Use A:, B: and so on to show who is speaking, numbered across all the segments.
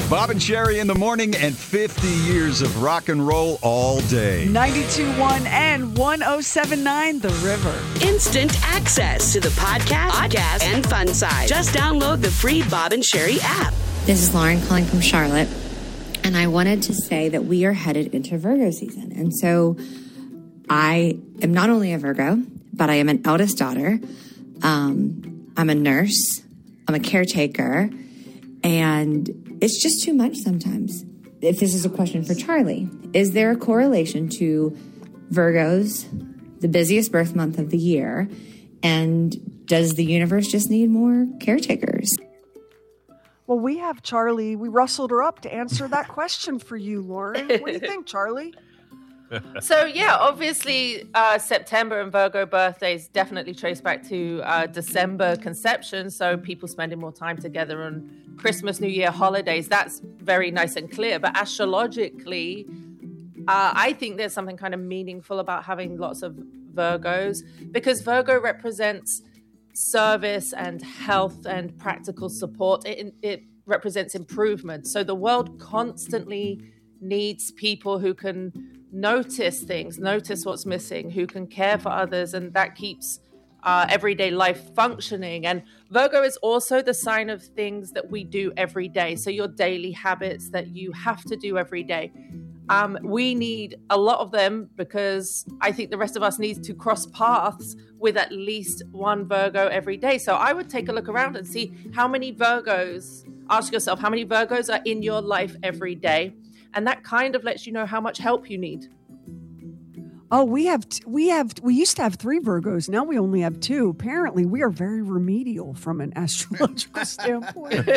A: Bob and Sherry in the morning and 50 years of rock and roll all day.
B: 92.1 and 107.9 The River.
C: Instant access to the podcast, and fun side. Just download the free Bob and Sherry app.
D: This is Lauren calling from Charlotte, and I wanted to say that we are headed into Virgo season. And so I am not only a Virgo, but I am an eldest daughter. I'm a nurse. I'm a caretaker. And it's just too much sometimes. If this is a question for Charlie, is there a correlation to Virgos, the busiest birth month of the year, and does the universe just need more caretakers?
B: Well, we have Charlie. We rustled her up to answer that question for you, Lauren. What do you think, Charlie?
E: So, yeah, obviously, September and Virgo birthdays definitely trace back to December conception. So people spending more time together on Christmas, New Year, holidays. That's very nice and clear. But astrologically, I think there's something kind of meaningful about having lots of Virgos, because Virgo represents service and health and practical support. It represents improvement. So the world constantly needs people who can notice things, notice what's missing, who can care for others, and that keeps everyday life functioning. And Virgo is also the sign of things that we do every day. So your daily habits that you have to do every day. We need a lot of them, because I think the rest of us need to cross paths with at least one Virgo every day. So I would take a look around and see how many Virgos, ask yourself how many Virgos are in your life every day. And that kind of lets you know how much help you need.
B: Oh, we used to have 3 Virgos. Now we only have 2. Apparently, we are very remedial from an astrological standpoint.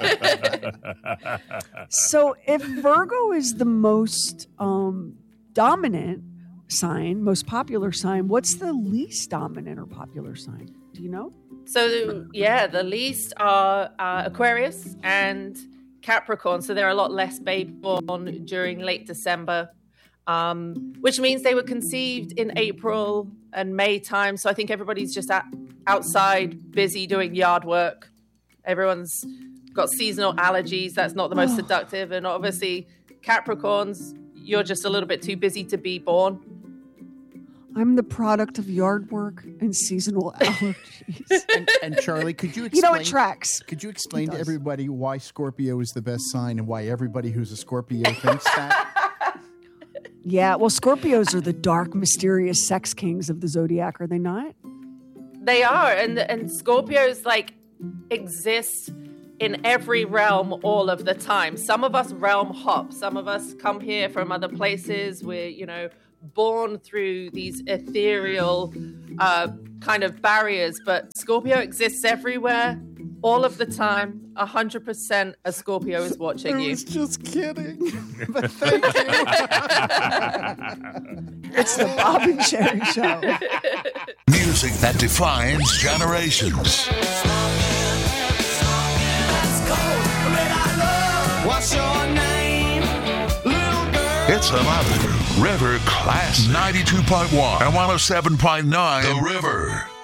B: So if Virgo is the most dominant sign, most popular sign, what's the least dominant or popular sign? Do you know?
E: So, yeah, the least are Aquarius and Capricorn. So there are a lot less babies born during late December. Which means they were conceived in April and May time. So I think everybody's just outside, busy doing yard work. Everyone's got seasonal allergies. That's not the most seductive. And obviously, Capricorns, you're just a little bit too busy to be born.
B: I'm the product of yard work and seasonal allergies.
F: And Charlie, could you explain?
B: It tracks.
F: Could you explain to everybody why Scorpio is the best sign and why everybody who's a Scorpio thinks that?
B: Yeah, well, Scorpios are the dark, mysterious sex kings of the zodiac, are they not?
E: They are, and Scorpios exist in every realm all of the time. Some of us realm hop. Some of us come here from other places. We're, born through these ethereal kind of barriers, but Scorpio exists everywhere. All of the time, 100% a Scorpio is watching you.
F: I was just kidding. But thank you.
B: It's the Bob and Sherry Show.
G: Music that defines generations.
H: What's your name, little girl?
G: It's another River Classic. 92.1 and 107.9 The River.